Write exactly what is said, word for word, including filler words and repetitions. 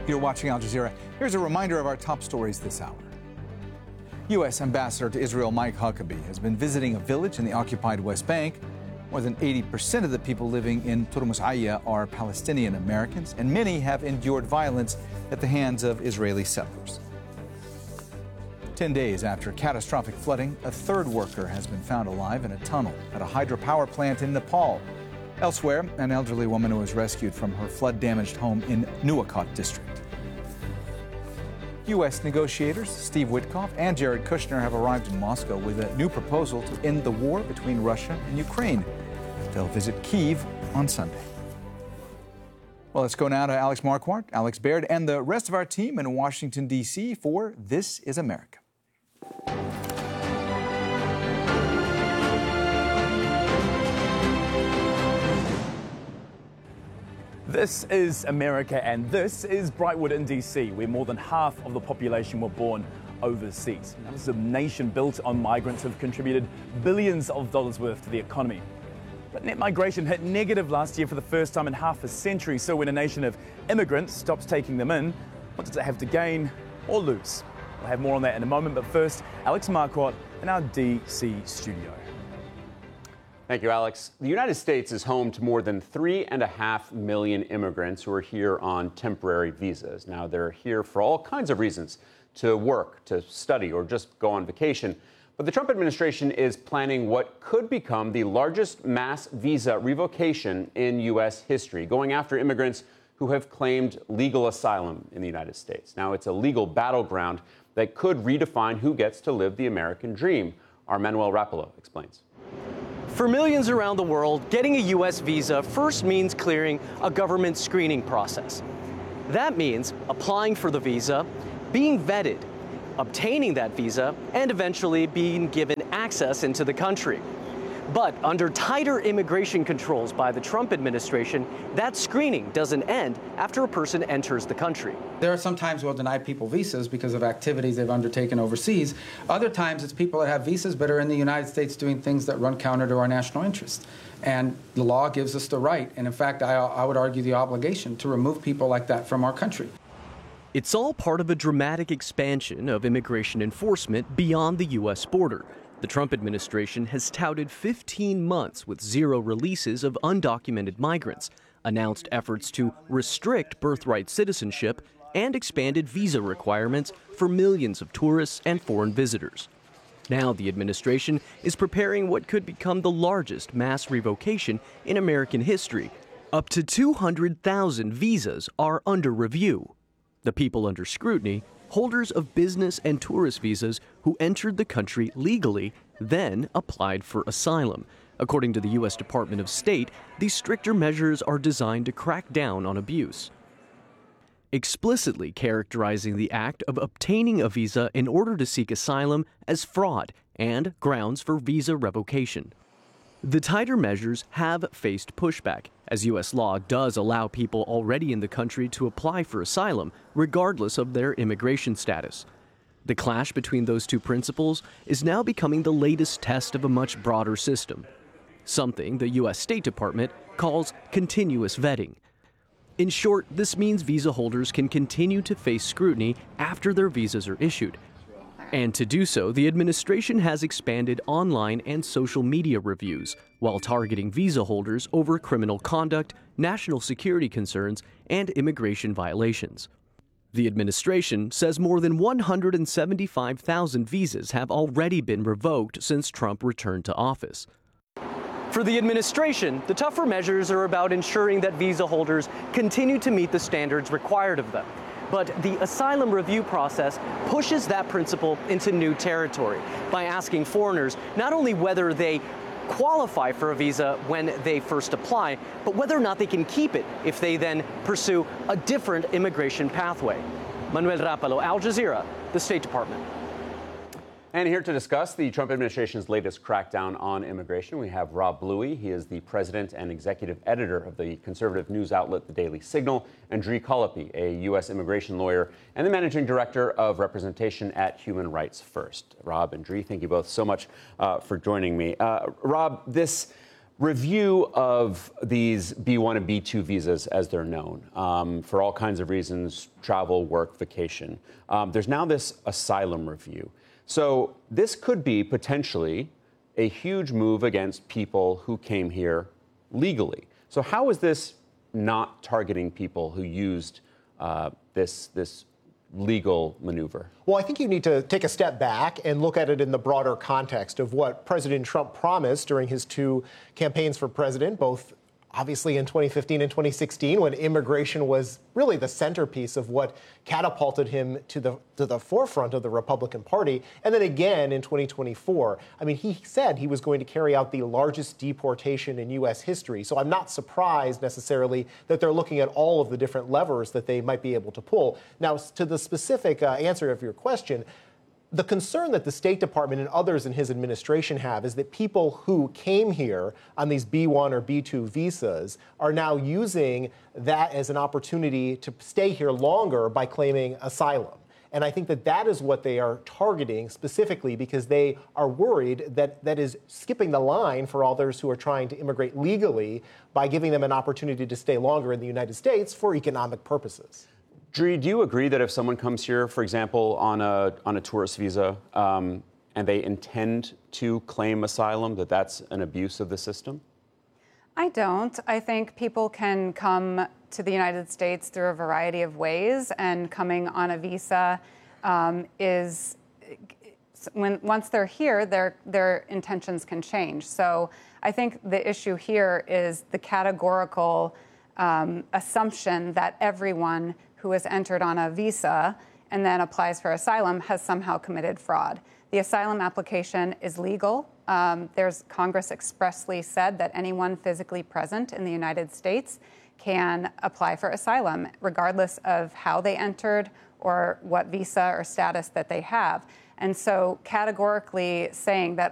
You're watching Al Jazeera. Here's a reminder of our top stories this hour. U S Ambassador to Israel Mike Huckabee has been visiting a village in the occupied West Bank. More than eighty percent of the people living in Turmus Aya are Palestinian Americans, and many have endured violence at the hands of Israeli settlers. Ten days after catastrophic flooding, a third worker has been found alive in a tunnel at a hydropower plant in Nepal. Elsewhere, an elderly woman was rescued from her flood-damaged home in Nuwakot district. U S negotiators Steve Witkoff and Jared Kushner have arrived in Moscow with a new proposal to end the war between Russia and Ukraine. They'll visit Kyiv on Sunday. Well, let's go now to Alex Marquardt, Alex Baird, and the rest of our team in Washington, D C for This is America. This is America, and this is Brightwood in D C, where more than half of the population were born overseas. Now, this is a nation built on migrants who have contributed billions of dollars worth to the economy. But net migration hit negative last year for the first time in half a century. So when a nation of immigrants stops taking them in, what does it have to gain or lose? We'll have more on that in a moment, but first, Alex Marquardt in our D C studio. Thank you, Alex. The United States is home to more than three and a half million immigrants who are here on temporary visas. Now, they're here for all kinds of reasons, to work, to study, or just go on vacation. But the Trump administration is planning what could become the largest mass visa revocation in U S history, going after immigrants who have claimed legal asylum in the United States. Now, it's a legal battleground that could redefine who gets to live the American dream. Our Manuel Rapallo explains. For millions around the world, getting a U S visa first means clearing a government screening process. That means applying for the visa, being vetted, obtaining that visa, and eventually being given access into the country. But under tighter immigration controls by the Trump administration, that screening doesn't end after a person enters the country. There are some times we'll deny people visas because of activities they've undertaken overseas. Other times it's people that have visas but are in the United States doing things that run counter to our national interest. And the law gives us the right, and in fact, I, I would argue the obligation, to remove people like that from our country. It's all part of a dramatic expansion of immigration enforcement beyond the U S border. The Trump administration has touted fifteen months with zero releases of undocumented migrants, announced efforts to restrict birthright citizenship, and expanded visa requirements for millions of tourists and foreign visitors. Now the administration is preparing what could become the largest mass revocation in American history. Up to two hundred thousand visas are under review. The people under scrutiny, holders of business and tourist visas who entered the country legally, then applied for asylum. According to the U S Department of State, these stricter measures are designed to crack down on abuse, explicitly characterizing the act of obtaining a visa in order to seek asylum as fraud and grounds for visa revocation. The tighter measures have faced pushback, as U S law does allow people already in the country to apply for asylum, regardless of their immigration status. The clash between those two principles is now becoming the latest test of a much broader system, something the U S State Department calls continuous vetting. In short, this means visa holders can continue to face scrutiny after their visas are issued. And to do so, the administration has expanded online and social media reviews while targeting visa holders over criminal conduct, national security concerns, and immigration violations. The administration says more than one hundred seventy-five thousand visas have already been revoked since Trump returned to office. For the administration, the tougher measures are about ensuring that visa holders continue to meet the standards required of them. But the asylum review process pushes that principle into new territory by asking foreigners not only whether they qualify for a visa when they first apply, but whether or not they can keep it if they then pursue a different immigration pathway. Manuel Rapallo, Al Jazeera, the State Department. And here to discuss the Trump administration's latest crackdown on immigration, we have Rob Bluey. He is the president and executive editor of the conservative news outlet The Daily Signal, and Dree Colopy, a U S immigration lawyer and the managing director of representation at Human Rights First. Rob and Dree, thank you both so much uh, for joining me. Uh, Rob, this review of these B one and B two visas, as they're known, um, for all kinds of reasons, travel, work, vacation. Um, there's now this asylum review. So this could be potentially a huge move against people who came here legally. So how is this not targeting people who used uh, this, this legal maneuver? Well, I think you need to take a step back and look at it in the broader context of what President Trump promised during his two campaigns for president, both obviously in twenty fifteen and twenty sixteen, when immigration was really the centerpiece of what catapulted him to the to the forefront of the Republican Party, and then again in twenty twenty-four. I mean, he said he was going to carry out the largest deportation in U S history, so I'm not surprised necessarily that they're looking at all of the different levers that they might be able to pull. Now, to the specific uh, answer of your question, the concern that the State Department and others in his administration have is that people who came here on these B one or B two visas are now using that as an opportunity to stay here longer by claiming asylum. And I think that that is what they are targeting specifically because they are worried that that is skipping the line for others who are trying to immigrate legally by giving them an opportunity to stay longer in the United States for economic purposes. Dree, do you agree that if someone comes here, for example, on a on a tourist visa, um, and they intend to claim asylum, that that's an abuse of the system? I don't. I think people can come to the United States through a variety of ways, and coming on a visa um, is, when once they're here, their their intentions can change. So I think the issue here is the categorical um, assumption that everyone who has entered on a visa and then applies for asylum has somehow committed fraud. The asylum application is legal. Um, there's Congress expressly said that anyone physically present in the United States can apply for asylum, regardless of how they entered or what visa or status that they have. And so categorically saying that